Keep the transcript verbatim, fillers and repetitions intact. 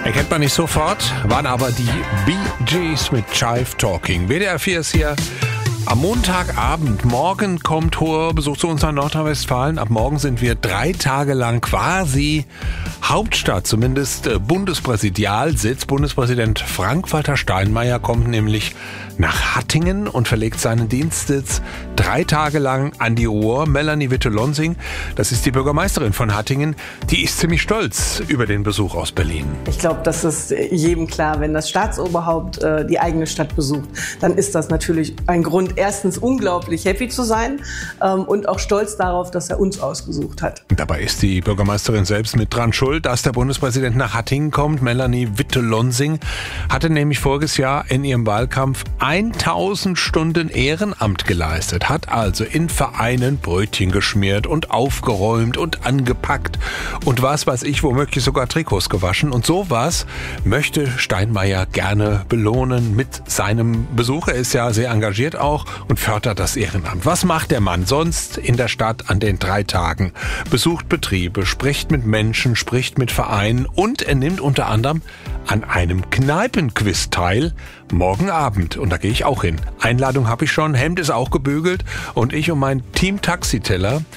Erkennt man nicht sofort, waren aber die Bee Gees mit Jive Talking. W D R vier ist hier am Montagabend. Morgen kommt hoher Besuch zu uns nach Nordrhein-Westfalen. Ab morgen sind wir drei Tage lang quasi Hauptstadt, zumindest Bundespräsidialsitz. Bundespräsident Frank-Walter Steinmeier kommt nämlich nach Hattingen und verlegt seinen Dienstsitz drei Tage lang an die Ruhr. Melanie Witte-Lonsing, das ist die Bürgermeisterin von Hattingen, die ist ziemlich stolz über den Besuch aus Berlin. Ich glaube, das ist jedem klar, wenn das Staatsoberhaupt äh, die eigene Stadt besucht, dann ist das natürlich ein Grund, erstens unglaublich happy zu sein ähm, und auch stolz darauf, dass er uns ausgesucht hat. Dabei ist die Bürgermeisterin selbst mit dran schuld, dass der Bundespräsident nach Hattingen kommt. Melanie Witte-Lonsing hatte nämlich voriges Jahr in ihrem Wahlkampf tausend Stunden Ehrenamt geleistet, hat also in Vereinen Brötchen geschmiert und aufgeräumt und angepackt und was weiß ich, womöglich sogar Trikots gewaschen. Und sowas möchte Steinmeier gerne belohnen mit seinem Besuch. Er ist ja sehr engagiert auch und fördert das Ehrenamt. Was macht der Mann sonst in der Stadt an den drei Tagen? Besucht Betriebe, spricht mit Menschen, spricht mit Vereinen und er nimmt unter anderem an einem Kneipenquiz teil, morgen Abend. Und da gehe ich auch hin. Einladung habe ich schon, Hemd ist auch gebügelt und ich und mein Team Taxiteller